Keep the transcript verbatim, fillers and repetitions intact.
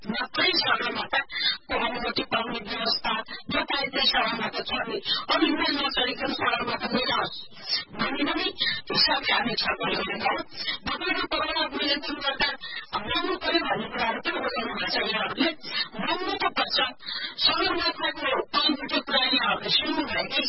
मात्रै सगरमाथाको अनुमति पाउने व्यवस्था जो पाए त्यही सगरमाथा छोड्ने अब हिँड्न नचढिकन सगरमाथा मिलाओस् भन्ने पनि हिसाबले हामी छलफल गरेका हौं। तपाईँहरू तपाईँलाई मैले जुन गर्दा बनाउनु पर्यो भन्ने कुराहरू पनि बताउनु भएको छ यहाँहरूले।